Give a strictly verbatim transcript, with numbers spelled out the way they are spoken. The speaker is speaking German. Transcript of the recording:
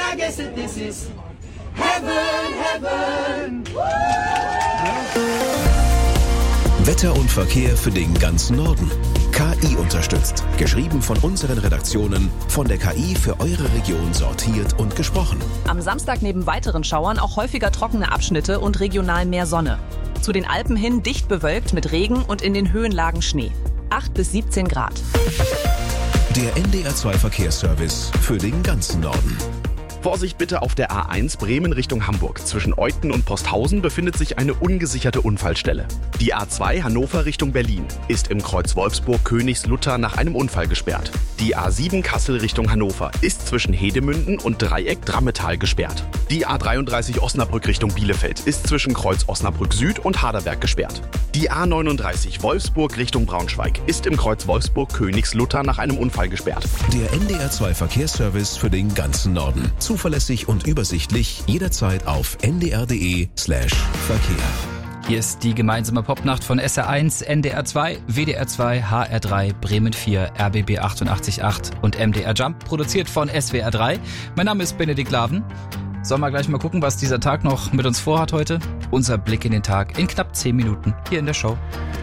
I guess that this is heaven, heaven. Wetter und Verkehr für den ganzen Norden. K I unterstützt. Geschrieben von unseren Redaktionen, von der K I für eure Region sortiert und gesprochen. Am Samstag neben weiteren Schauern auch häufiger trockene Abschnitte und regional mehr Sonne. Zu den Alpen hin dicht bewölkt mit Regen und in den Höhenlagen Schnee. acht bis siebzehn Grad. Der N D R zwei Verkehrsservice für den ganzen Norden. Vorsicht bitte auf der A eins Bremen Richtung Hamburg. Zwischen Euthen und Posthausen befindet sich eine ungesicherte Unfallstelle. Die A zwei Hannover Richtung Berlin ist im Kreuz Wolfsburg-Königslutter nach einem Unfall gesperrt. Die A sieben Kassel Richtung Hannover ist zwischen Hedemünden und Dreieck Drammetal gesperrt. Die A dreiunddreißig Osnabrück Richtung Bielefeld ist zwischen Kreuz Osnabrück Süd und Haderberg gesperrt. Die A neununddreißig Wolfsburg Richtung Braunschweig ist im Kreuz Wolfsburg-Königslutter nach einem Unfall gesperrt. Der N D R zwei Verkehrsservice für den ganzen Norden. Zuverlässig und übersichtlich, jederzeit auf n d r punkt d e slash Verkehr. Hier ist die gemeinsame Popnacht von S R eins, N D R zwei, W D R zwei, H R drei, Bremen vier, R B B achtundachtzig Komma acht und M D R Jump, produziert von S W R drei. Mein Name ist Benedikt Laven. Sollen wir gleich mal gucken, was dieser Tag noch mit uns vorhat heute? Unser Blick in den Tag in knapp zehn Minuten hier in der Show.